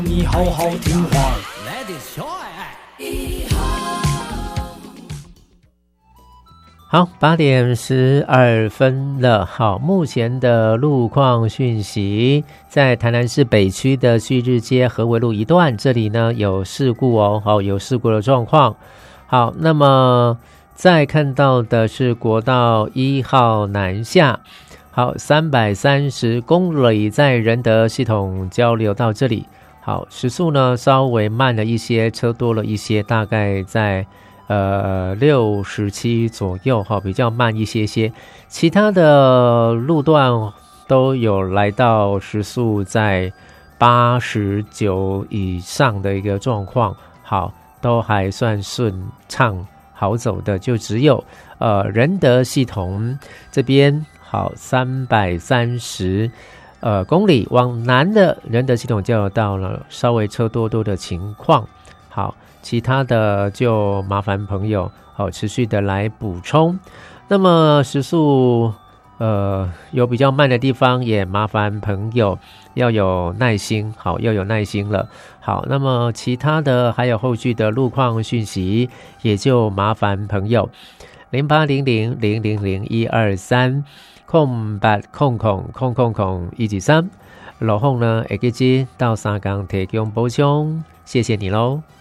你好好听话。 来点小爱。 好，8:12了。好，目前的路况讯息，在台南市北区的旭日街和维路一段，这里呢有事故哦，好，有事故的状况。好，那么再看到的是国道1号南下，好，330公里在仁德系统交流道这里，好，时速呢稍微慢了一些，车多了一些，大概在67左右，比较慢一些些。其他的路段都有来到时速在89以上的一个状况，好，都还算顺畅好走的，就只有仁德系统这边好330公里往南的仁德系统交流道了，稍微车多的情况。好，其他的就麻烦朋友持续的来补充。那么时速有比较慢的地方，也麻烦朋友要有耐心，好，要有耐心了。好，那么其他的还有后续的路况讯息，也就麻烦朋友0800000123空8空123，路况呢会记到3天提供补充，谢谢你咯。